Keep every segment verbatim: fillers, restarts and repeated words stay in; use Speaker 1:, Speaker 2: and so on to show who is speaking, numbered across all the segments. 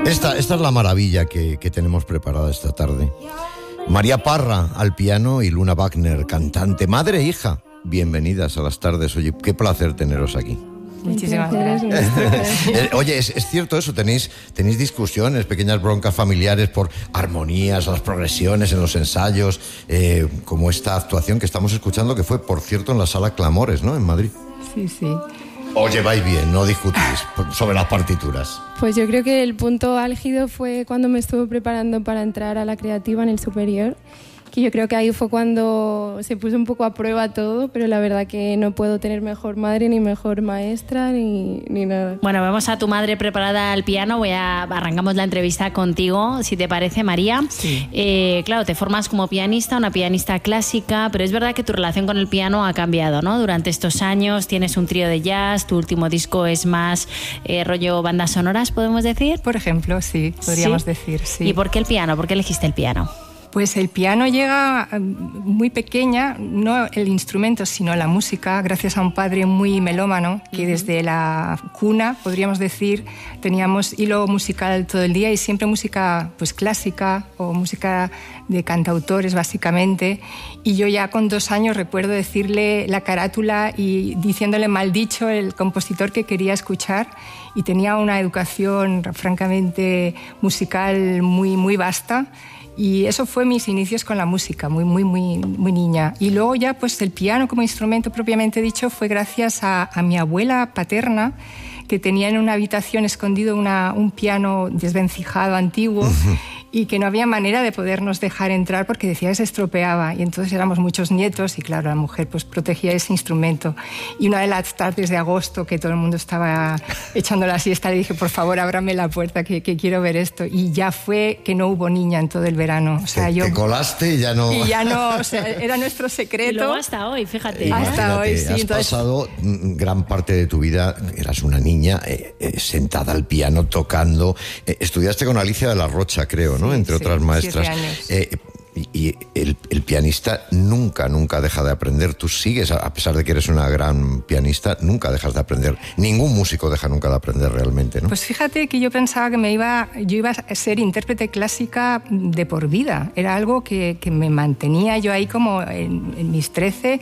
Speaker 1: Esta, esta es la maravilla que, que tenemos preparada esta tarde. María Parra al piano y Luna Wagner, cantante, madre e hija. Bienvenidas a las tardes. Oye, qué placer teneros aquí.
Speaker 2: Muchísimas gracias.
Speaker 1: Oye, ¿es, es cierto eso? ¿Tenéis, ¿Tenéis discusiones, pequeñas broncas familiares por armonías, las progresiones en los ensayos, eh, como esta actuación que estamos escuchando, que fue, por cierto, en la Sala Clamores, ¿no?, en Madrid?
Speaker 2: Sí, sí.
Speaker 1: ¿Os lleváis bien, no discutís sobre las partituras?
Speaker 3: Pues yo creo que el punto álgido fue cuando me estuve preparando para entrar a la creativa en el superior, que yo creo que ahí fue cuando se puso un poco a prueba todo, pero la verdad que no puedo tener mejor madre, ni mejor maestra, ni, ni nada.
Speaker 4: Bueno, vemos a tu madre preparada al piano. Voy a arrancamos la entrevista contigo, si te parece, María.
Speaker 2: Sí.
Speaker 4: Eh, claro, te formas como pianista, una pianista clásica, pero es verdad que tu relación con el piano ha cambiado, ¿no? Durante estos años tienes un trío de jazz, tu último disco es más eh, rollo bandas sonoras, ¿podemos decir?
Speaker 2: Por ejemplo, sí, podríamos
Speaker 4: ¿Sí?
Speaker 2: decir, sí.
Speaker 4: ¿Y por qué el piano? ¿Por qué elegiste el piano?
Speaker 2: Pues el piano llega muy pequeña, no el instrumento, sino la música, gracias a un padre muy melómano, que uh-huh. desde la cuna, podríamos decir, teníamos hilo musical todo el día y siempre música pues clásica o música de cantautores, básicamente. Y yo ya con dos años recuerdo decirle la carátula y diciéndole mal dicho el compositor que quería escuchar, y tenía una educación francamente musical muy, muy vasta. Y eso fue mis inicios con la música, muy, muy, muy, muy niña. Y luego ya, pues el piano como instrumento propiamente dicho fue gracias a, a mi abuela paterna, que tenía en una habitación escondido una, un piano desvencijado, antiguo, uh-huh. y que no había manera de podernos dejar entrar porque decía que se estropeaba. Y entonces éramos muchos nietos y claro, la mujer pues protegía ese instrumento. Y una de las tardes de agosto que todo el mundo estaba echando la siesta, le dije, por favor, ábrame la puerta que, que quiero ver esto. Y ya fue que no hubo niña en todo el verano. O sea,
Speaker 1: te,
Speaker 2: yo,
Speaker 1: te colaste y ya no...
Speaker 2: Y ya no, o sea, era nuestro secreto.
Speaker 4: Y luego hasta hoy, fíjate.
Speaker 2: Hasta hoy, sí.
Speaker 1: Has
Speaker 2: entonces...
Speaker 1: pasado gran parte de tu vida, eras una niña, eh, eh, sentada al piano, tocando. Eh, estudiaste con Alicia de la Rocha, creo, ¿no?
Speaker 2: Sí,
Speaker 1: entre
Speaker 2: sí,
Speaker 1: otras maestras. Eh, y, y el, el pianista nunca, nunca deja de aprender. Tú sigues, a pesar de que eres una gran pianista, nunca dejas de aprender. Ningún músico deja nunca de aprender realmente, ¿no?
Speaker 2: Pues fíjate que yo pensaba que me iba, yo iba a ser intérprete clásica de por vida. Era algo que, que me mantenía yo ahí como en, en mis trece.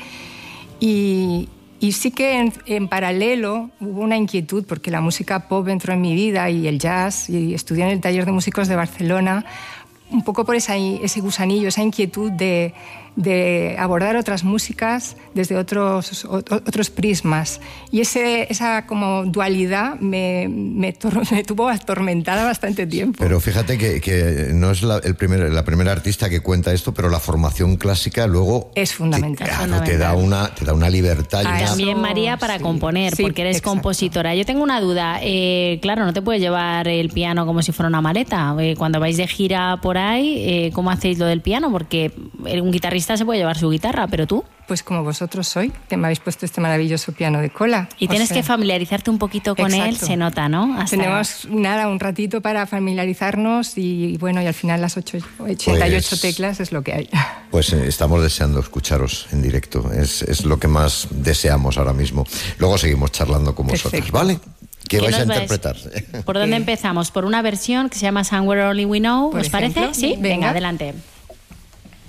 Speaker 2: Y, y sí que en, en paralelo hubo una inquietud porque la música pop entró en mi vida y el jazz, y estudié en el Taller de Músicos de Barcelona, un poco por esa, ese gusanillo, esa inquietud de, de abordar otras músicas desde otros, otros prismas. Y ese, esa como dualidad me, me, tor- me tuvo atormentada bastante tiempo.
Speaker 1: Pero fíjate que, que no es la, el primer, la primera artista que cuenta esto, pero la formación clásica luego...
Speaker 2: Es fundamental.
Speaker 1: Te, claro,
Speaker 2: fundamental.
Speaker 1: te da una, te da una libertad. Y
Speaker 2: Ah,
Speaker 1: una...
Speaker 4: También, María, para
Speaker 2: sí.
Speaker 4: componer,
Speaker 2: Sí,
Speaker 4: porque eres
Speaker 2: exacto.
Speaker 4: compositora. Yo tengo una duda. Eh, claro, no te puedes llevar el piano como si fuera una maleta. Eh, cuando vais de gira por ahí, eh, ¿cómo hacéis lo del piano? Porque un guitarrista se puede llevar su guitarra, pero tú...
Speaker 2: Pues como vosotros hoy, que me habéis puesto este maravilloso piano de cola.
Speaker 4: Y
Speaker 2: o
Speaker 4: tienes
Speaker 2: sea,
Speaker 4: que familiarizarte un poquito con
Speaker 2: exacto.
Speaker 4: él, se nota, ¿no? Hasta...
Speaker 2: Tenemos nada, un ratito para familiarizarnos y bueno, y al final las ocho, ochenta y ocho
Speaker 1: Pues,
Speaker 2: teclas es lo que hay.
Speaker 1: Pues eh, estamos deseando escucharos en directo, es, es lo que más deseamos ahora mismo. Luego seguimos charlando con vosotros,
Speaker 2: Perfecto.
Speaker 1: ¿vale? ¿Qué vais a
Speaker 4: nos vais?
Speaker 1: interpretar?
Speaker 4: ¿Por dónde
Speaker 2: Eh,
Speaker 4: empezamos? ¿Por una versión que se llama Somewhere Only We Know?
Speaker 2: por
Speaker 4: ¿Os
Speaker 2: ejemplo.
Speaker 4: parece? Sí,
Speaker 2: Venga.
Speaker 4: venga, adelante.